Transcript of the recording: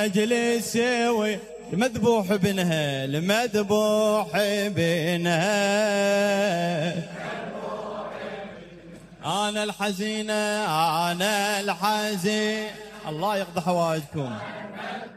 لاجل تسوي المذبوح بنها المذبوح بنها. أنا الحزينة أنا الحزين. الله يقضي حوائجكم.